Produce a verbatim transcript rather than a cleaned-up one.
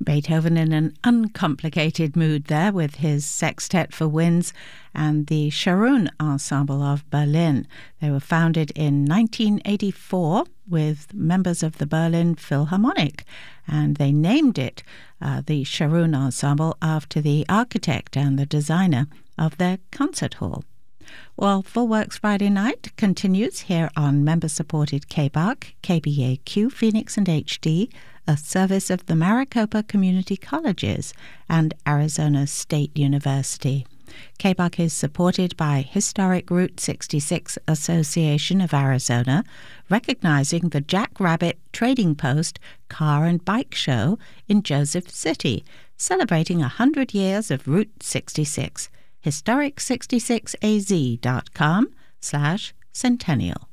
Beethoven in an uncomplicated mood there with his Sextet for Winds and the Scharoun Ensemble of Berlin. They were founded in nineteen eighty-four with members of the Berlin Philharmonic, and they named it uh, the Scharoun Ensemble after the architect and the designer of their concert hall. Well, Full Works Friday Night continues here on member-supported K B A C, K B A Q, Phoenix and H D, a service of the Maricopa Community Colleges and Arizona State University. K B A C is supported by Historic Route sixty-six Association of Arizona, recognizing the Jack Rabbit Trading Post Car and Bike Show in Joseph City, celebrating one hundred years of Route sixty-six. historic sixty-six a z dot com slash centennial.